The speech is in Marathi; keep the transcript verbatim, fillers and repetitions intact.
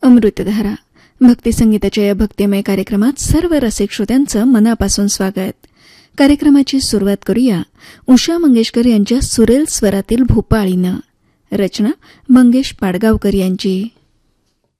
अमृतधारा भक्तिसंगीताच्या या भक्तिमय कार्यक्रमात सर्व रसिक श्रोत्यांचं मनापासून स्वागत. कार्यक्रमाची सुरुवात करूया उषा मंगेशकर यांच्या सुरेल स्वरातील भूपाळीनं. रचना मंगेश पाडगावकर यांची.